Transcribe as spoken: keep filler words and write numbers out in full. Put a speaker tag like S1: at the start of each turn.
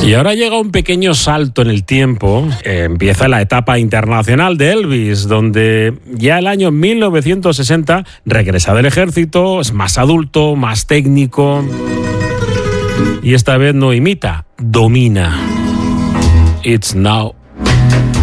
S1: Y ahora llega un pequeño salto en el tiempo. Eh, empieza la etapa internacional de Elvis, donde ya el año mil novecientos sesenta regresa del ejército, es más adulto, más técnico. Y esta vez no imita, domina. It's now.